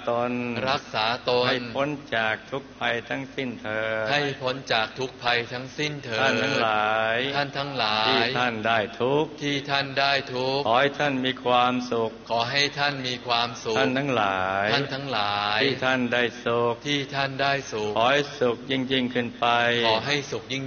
ตนรักษาตนให้พ้นจากทุกภัยทั้งสิ้นเถิดให้พ้นจากทุกภัยทั้งสิ้นเถิดท่านทั้งหลายที่ท่านได้ทุกข์ขอให้ท่านมีความสุขขอให้ท่านมีความสุขท่านทั้งหลายที่ท่านได้สุขขอให้สุขยิ่งขึ้นไปขอให้สุขยิ่ง